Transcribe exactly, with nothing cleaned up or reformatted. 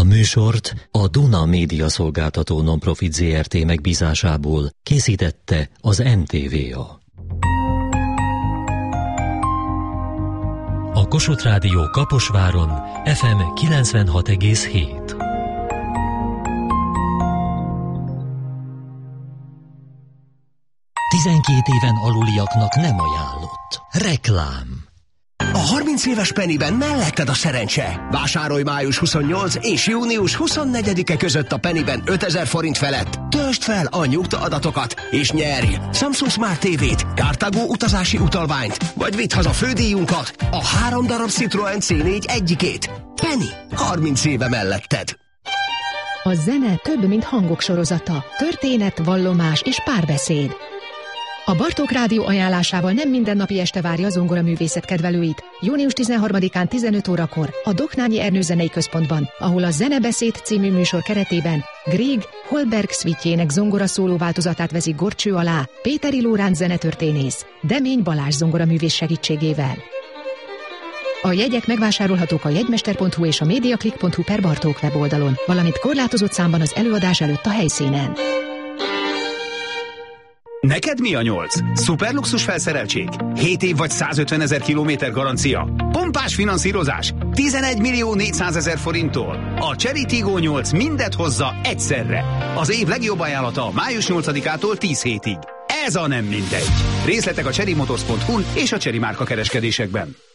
műsort a Duna Média Szolgáltató Nonprofit zé er té megbízásából készítette az en té vé á. A Kossuth Rádió Kaposváron ef em kilencvenhat egész hét. tizenkét éven aluliaknak nem ajánlott. Reklám. A harminc éves Pennyben melletted a szerencse. Vásárolj május huszonnyolcadika és június huszonnegyedike között a Pennyben ötezer forint felett. Töltsd fel a nyugta adatokat és nyerj Samsung Smart té vét, Cartago utazási utalványt, vagy vidd haza fődíjunkat, a három darab Citroen cé négy egyikét. Penny, harminc éve melletted. A zene több, mint hangok sorozata. Történet, vallomás és párbeszéd. A Bartók Rádió ajánlásával nem mindennapi este várja a zongoraművészet kedvelőit. június tizenharmadikán tizenöt órakor a Doknányi Ernő Zenei Központban, ahol a Zenebeszéd című műsor keretében Grieg Holberg szvítjének zongora szóló változatát veszik górcső alá Péteri Lóránt zenetörténész, Demény Balázs zongoraművész segítségével. A jegyek megvásárolhatók a jegymester pont hu és a mediaclick pont hu per Bartók weboldalon, valamint korlátozott számban az előadás előtt a helyszínen. Neked mi a nyolc? Szuperluxus felszereltség? hét év vagy százötvenezer kilométer garancia? Pompás finanszírozás? tizenegy millió négyszázezer forinttól? A Chery Tiggo nyolc mindet hozza egyszerre. Az év legjobb ajánlata május nyolcadikától tíz hétig. Ez a nem mindegy. Részletek a chery motors pont hu és a Chery márka kereskedésekben.